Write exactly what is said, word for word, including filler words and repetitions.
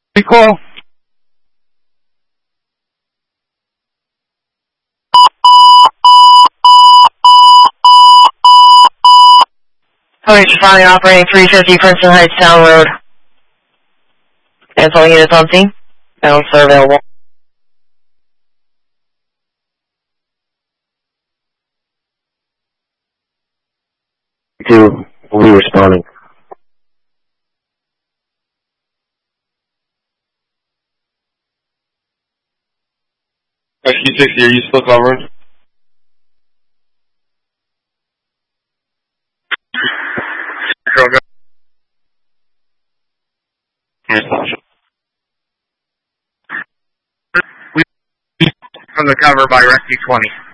Recall. Orange finally operating three fifty Princeton Heights Town Road. And all units on scene. Balance are available. Two, we'll be responding. S Q sixty, are you still covered? We from the cover by Rescue twenty.